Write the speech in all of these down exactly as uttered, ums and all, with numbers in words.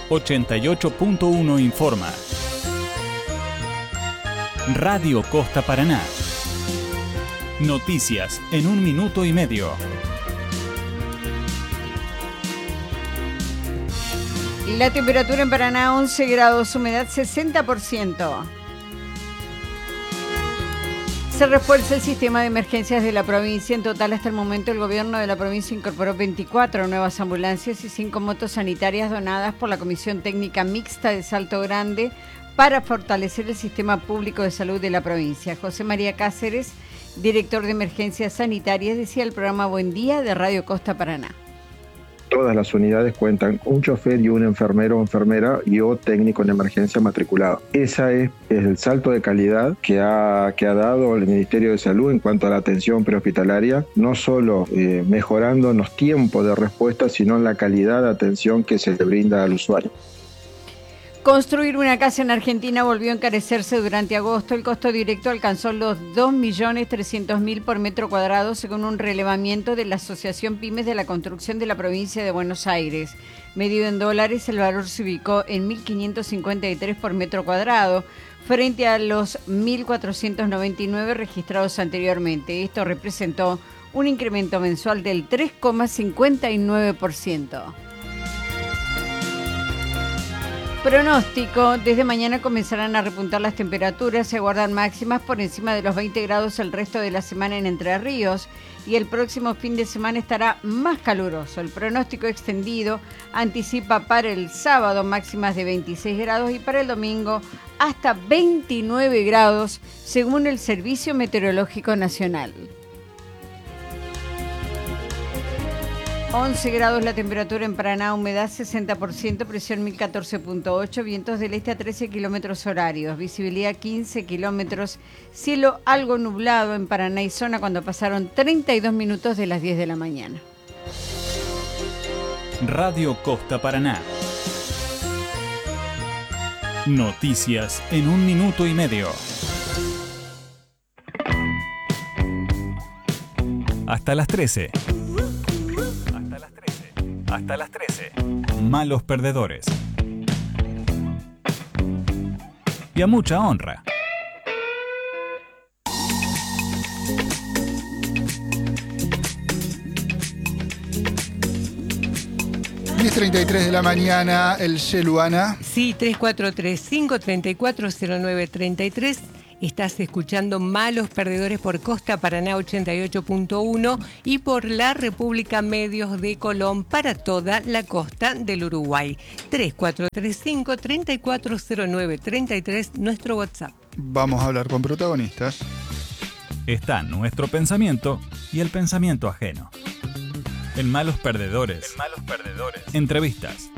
ochenta y ocho punto uno informa. Radio Costa Paraná. Noticias en un minuto y medio. La temperatura en Paraná once grados, humedad sesenta por ciento. Se refuerza el sistema de emergencias de la provincia. En total, hasta el momento, el gobierno de la provincia incorporó veinticuatro nuevas ambulancias y cinco motos sanitarias donadas por la Comisión Técnica Mixta de Salto Grande para fortalecer el sistema público de salud de la provincia. José María Cáceres, director de Emergencias Sanitarias, decía al programa Buen Día de Radio Costa Paraná. Todas las unidades cuentan con un chofer y un enfermero o enfermera y o técnico en emergencia matriculado. Ese es, es el salto de calidad que ha, que ha dado el Ministerio de Salud en cuanto a la atención prehospitalaria, no solo eh, mejorando los tiempos de respuesta, sino en la calidad de atención que se le brinda al usuario. Construir una casa en Argentina volvió a encarecerse durante agosto. El costo directo alcanzó los dos millones trescientos mil por metro cuadrado, según un relevamiento de la Asociación Pymes de la Construcción de la Provincia de Buenos Aires. Medido en dólares, el valor se ubicó en mil quinientos cincuenta y tres por metro cuadrado, frente a los mil cuatrocientos noventa y nueve registrados anteriormente. Esto representó un incremento mensual del tres coma cincuenta y nueve por ciento. Pronóstico: desde mañana comenzarán a repuntar las temperaturas, se aguardan máximas por encima de los veinte grados el resto de la semana en Entre Ríos y el próximo fin de semana estará más caluroso. El pronóstico extendido anticipa para el sábado máximas de veintiséis grados y para el domingo hasta veintinueve grados, según el Servicio Meteorológico Nacional. once grados la temperatura en Paraná, humedad sesenta por ciento, presión mil catorce punto ocho, vientos del este a trece kilómetros horarios, visibilidad quince kilómetros, cielo algo nublado en Paraná y zona cuando pasaron treinta y dos minutos de las diez de la mañana. Radio Costa Paraná. Noticias en un minuto y medio. Hasta las trece. Hasta las trece. Malos perdedores. Y a mucha honra. diez treinta y tres de la mañana, el Celuana. Sí, tres cuatro tres cinco, tres cuatro cero nueve tres tres. Estás escuchando Malos Perdedores por Costa Paraná ochenta y ocho punto uno y por la República Medios de Colón para toda la costa del Uruguay. tres cuatro tres cinco, tres cuatro cero nueve tres tres, nuestro WhatsApp. Vamos a hablar con protagonistas. Está nuestro pensamiento y el pensamiento ajeno. En Malos Perdedores. En Malos Perdedores. Entrevistas.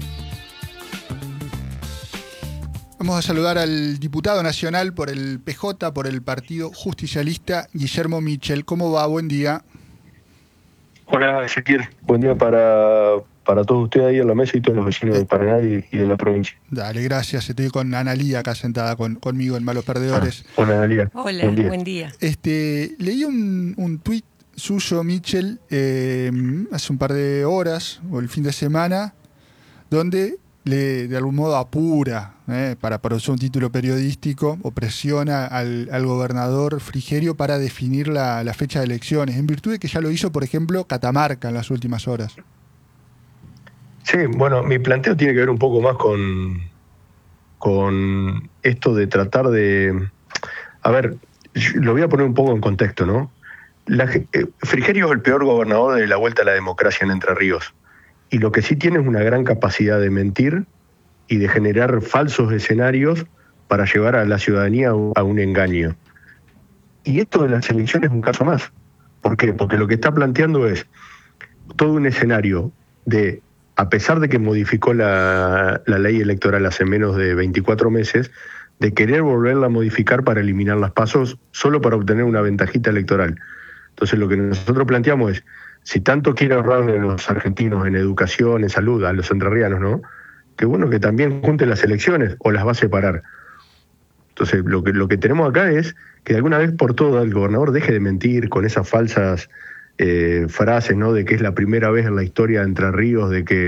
Vamos a saludar al diputado nacional por el P J, por el Partido Justicialista, Guillermo Michel. ¿Cómo va? Buen día. Hola, Ezequiel. Buen día para, para todos ustedes ahí en la mesa y todos los vecinos de Paraná y, y de la provincia. Dale, gracias. Estoy con Analía acá sentada con, conmigo en Malos Perdedores. Ah, hola, Analía. Hola, buen día. Buen día. Este, leí un, un tuit suyo, Michel, eh, hace un par de horas o el fin de semana, donde le de algún modo apura eh, para producir un título periodístico o presiona al, al gobernador Frigerio para definir la, la fecha de elecciones, en virtud de que ya lo hizo, por ejemplo, Catamarca en las últimas horas. Sí, bueno, mi planteo tiene que ver un poco más con, con esto de tratar de... A ver, lo voy a poner un poco en contexto, ¿no? La, eh, Frigerio es el peor gobernador de la vuelta a la democracia en Entre Ríos. Y lo que sí tiene es una gran capacidad de mentir y de generar falsos escenarios para llevar a la ciudadanía a un engaño. Y esto de las elecciones es un caso más. ¿Por qué? Porque lo que está planteando es todo un escenario de, a pesar de que modificó la, la ley electoral hace menos de veinticuatro meses, de querer volverla a modificar para eliminar las pasos solo para obtener una ventajita electoral. Entonces lo que nosotros planteamos es, si tanto quiere ahorrarle a los argentinos en educación, en salud, a los entrerrianos, ¿no? Que bueno que también junte las elecciones o las va a separar. Entonces, lo que, lo que tenemos acá es que de alguna vez por todas el gobernador deje de mentir con esas falsas eh, frases, ¿no? De que es la primera vez en la historia de Entre Ríos de que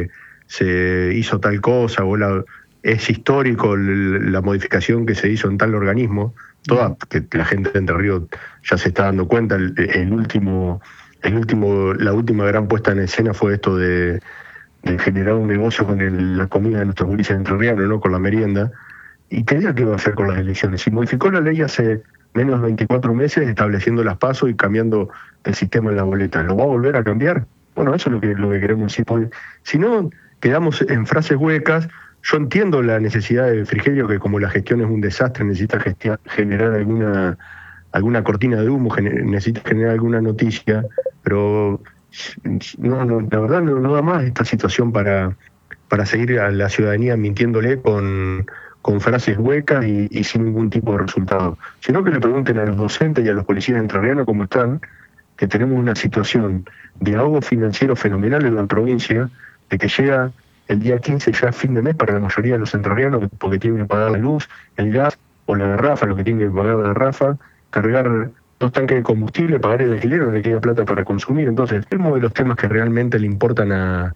se hizo tal cosa, o la, es histórico la modificación que se hizo en tal organismo, toda, que la gente de Entre Ríos ya se está dando cuenta. El, el último, el último, la última gran puesta en escena fue esto de, de generar un negocio con el, la comida de nuestros gurises entrerrianos, ¿no? Con la merienda. ¿Y qué día que iba a hacer con las elecciones? Y modificó la ley hace menos de veinticuatro meses, estableciendo las PASO y cambiando el sistema en la boleta. ¿Lo va a volver a cambiar? Bueno, eso es lo que, lo que queremos decir. Porque si no, quedamos en frases huecas. Yo entiendo la necesidad de Frigerio, que como la gestión es un desastre, necesita gestion, generar alguna alguna cortina de humo, gener, necesita generar alguna noticia, pero no, no, la verdad no, no da más esta situación para, para seguir a la ciudadanía mintiéndole con, con frases huecas y, y sin ningún tipo de resultado. Sino que le pregunten a los docentes y a los policías entrerrianos cómo están, que tenemos una situación de ahogo financiero fenomenal en la provincia, de que llega el día quince ya es fin de mes para la mayoría de los entrerrianos, porque tienen que pagar la luz, el gas o la garrafa, lo que tienen que pagar la garrafa, cargar dos tanques de combustible, pagar el alquiler, no le queda plata para consumir. Entonces, es uno de los temas que realmente le importan a,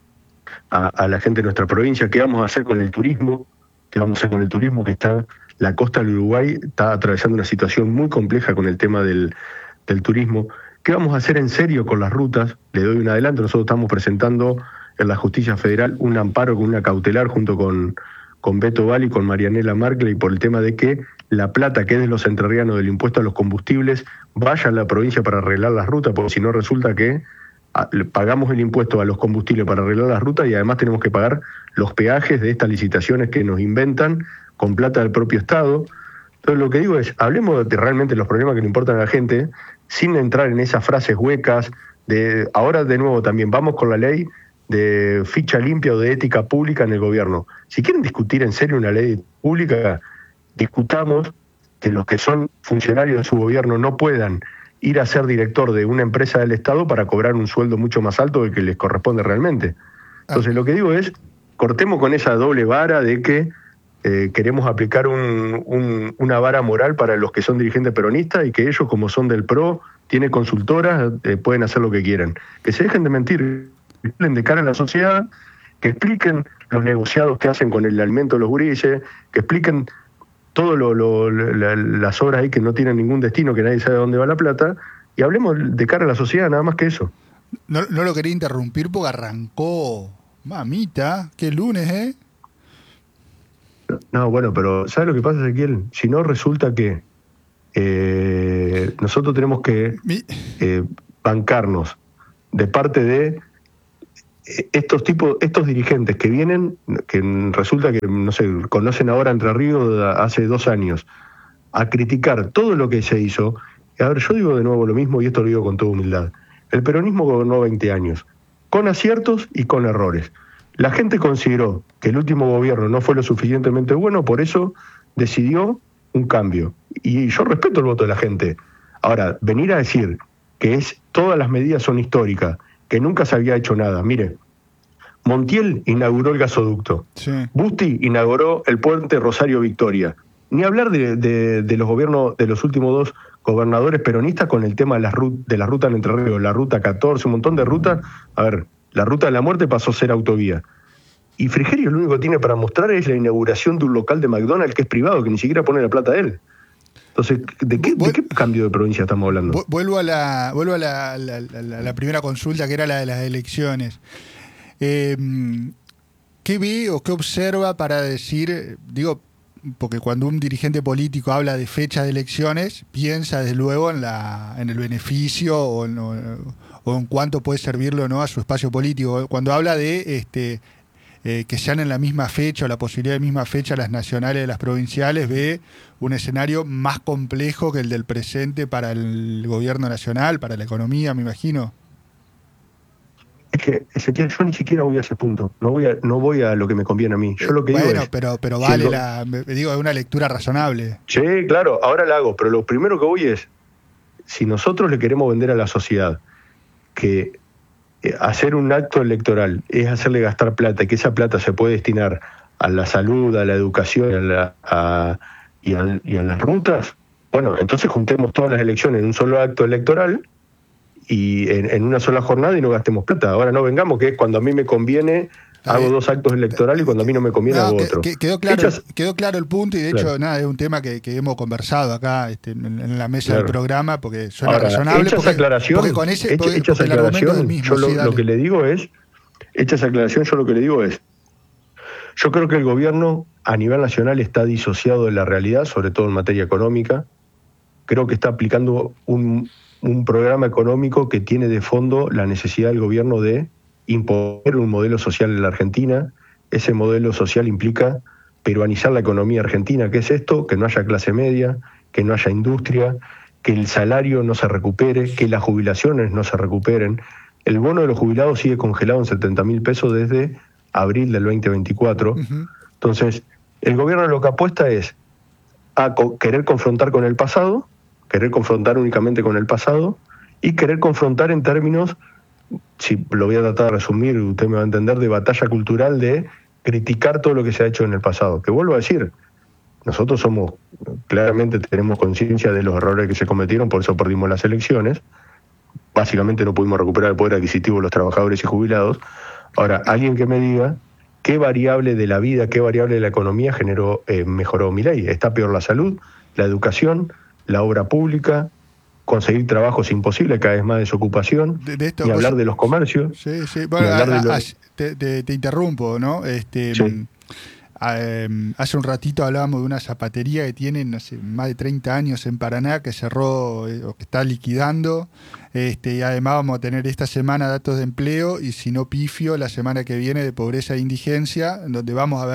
a, a la gente de nuestra provincia. ¿Qué vamos a hacer con el turismo? ¿Qué vamos a hacer con el turismo? Que está, la costa del Uruguay está atravesando una situación muy compleja con el tema del, del turismo. ¿Qué vamos a hacer en serio con las rutas? Le doy un adelanto, nosotros estamos presentando en la Justicia Federal un amparo con una cautelar junto con, con Beto Val y con Marianela Markley por el tema de que la plata que es de los entrerrianos del impuesto a los combustibles vaya a la provincia para arreglar las rutas, porque si no resulta que pagamos el impuesto a los combustibles para arreglar las rutas y además tenemos que pagar los peajes de estas licitaciones que nos inventan con plata del propio Estado. Entonces lo que digo es, hablemos de realmente los problemas que le importan a la gente, sin entrar en esas frases huecas de ahora de nuevo también vamos con la ley de ficha limpia o de ética pública en el gobierno. Si quieren discutir en serio una ley pública, discutamos que los que son funcionarios de su gobierno no puedan ir a ser director de una empresa del Estado para cobrar un sueldo mucho más alto del que les corresponde realmente. Entonces lo que digo es, cortemos con esa doble vara de que eh, queremos aplicar un, un, una vara moral para los que son dirigentes peronistas y que ellos, como son del P R O, tienen consultoras, eh, pueden hacer lo que quieran. Que se dejen de mentir, que expliquen de cara a la sociedad, que expliquen los negociados que hacen con el alimento de los gurises, que expliquen todo lo, lo, la, las obras ahí que no tienen ningún destino, que nadie sabe dónde va la plata, y hablemos de cara a la sociedad, nada más que eso. No, no lo quería interrumpir porque arrancó, mamita, qué lunes, ¿eh? No, bueno, pero ¿sabes lo que pasa, Ezequiel? Si no, resulta que eh, nosotros tenemos que eh, bancarnos de parte de estos tipos, estos dirigentes que vienen, que resulta que, no sé, conocen ahora Entre Ríos hace dos años, a criticar todo lo que se hizo. A ver, yo digo de nuevo lo mismo y esto lo digo con toda humildad. El peronismo gobernó veinte años, con aciertos y con errores. La gente consideró que el último gobierno no fue lo suficientemente bueno, por eso decidió un cambio. Y yo respeto el voto de la gente. Ahora, venir a decir que es todas las medidas son históricas, que nunca se había hecho nada. Mire, Montiel inauguró el gasoducto. Sí. Busti inauguró el puente Rosario Victoria. Ni hablar de, de, de los gobiernos, de los últimos dos gobernadores peronistas con el tema de la, rut, de la ruta en Entre Ríos, la ruta catorce, un montón de rutas. A ver, la ruta de la muerte pasó a ser autovía. Y Frigerio lo único que tiene para mostrar es la inauguración de un local de McDonald's que es privado, que ni siquiera pone la plata de él. Entonces, ¿de qué, ¿de qué cambio de provincia estamos hablando? Vuelvo a la vuelvo a la, la, la, la primera consulta, que era la de las elecciones. Eh, ¿Qué ve o qué observa para decir, digo, porque cuando un dirigente político habla de fecha de elecciones, piensa desde luego en, la, en el beneficio o en, o, o en cuánto puede servirlo, ¿no?, a su espacio político? Cuando habla de este Eh, que sean en la misma fecha o la posibilidad de misma fecha las nacionales y las provinciales, ve un escenario más complejo que el del presente para el gobierno nacional, para la economía, me imagino. Es que, Ezequiel, yo ni siquiera voy a ese punto. No voy a, no voy a lo que me conviene a mí. Yo lo que bueno, digo es, pero, pero vale lo, la, me digo, es una lectura razonable. Sí, claro, ahora la hago, pero lo primero que voy es, si nosotros le queremos vender a la sociedad que hacer un acto electoral es hacerle gastar plata y que esa plata se puede destinar a la salud, a la educación a la, a, y, a, y a las rutas, bueno, entonces juntemos todas las elecciones en un solo acto electoral y en, en una sola jornada y no gastemos plata. Ahora no vengamos que es cuando a mí me conviene hago dos actos electorales y cuando a mí no me conviene no, hago que, otro. Que, quedó, claro, Hechas, quedó claro el punto y de hecho claro. nada, es un tema que, que hemos conversado acá este, en, en la mesa Claro. del programa porque suena Ahora, razonable. hecha Porque, esa aclaración, porque con ese hecha, porque, hecha esa porque el argumento es el aclaración, mismo. yo lo, Sí, lo dale. que le digo es, hecha esa aclaración, yo lo que le digo es, yo creo que el gobierno a nivel nacional está disociado de la realidad, sobre todo en materia económica. Creo que está aplicando un, un programa económico que tiene de fondo la necesidad del gobierno de imponer un modelo social en la Argentina. Ese modelo social implica peruanizar la economía argentina. ¿Qué es esto? Que no haya clase media, que no haya industria, que el salario no se recupere, que las jubilaciones no se recuperen. El bono de los jubilados sigue congelado en setenta mil pesos desde abril del veinte veinticuatro. Uh-huh. Entonces, el gobierno lo que apuesta es a co- querer confrontar con el pasado, querer confrontar únicamente con el pasado y querer confrontar en términos, si lo voy a tratar de resumir, usted me va a entender, de batalla cultural, de criticar todo lo que se ha hecho en el pasado. Que vuelvo a decir, nosotros somos, claramente tenemos conciencia de los errores que se cometieron, por eso perdimos las elecciones. Básicamente no pudimos recuperar el poder adquisitivo de los trabajadores y jubilados. Ahora, alguien que me diga qué variable de la vida, qué variable de la economía generó, eh, mejoró Milei. Está peor la salud, la educación, la obra pública, conseguir trabajo es imposible, cada vez más desocupación, De, de esto, ni hablar vos- de los comercios. Sí, sí. Bueno, Ni hablar a- de a- los- te, te- te interrumpo, ¿no? Este, Sí. mm, a- em, hace un ratito hablábamos de una zapatería que tiene, no sé, más de treinta años en Paraná, que cerró eh, o que está liquidando. Este, y además vamos a tener esta semana datos de empleo y si no pifio, la semana que viene de pobreza e indigencia, donde vamos a ver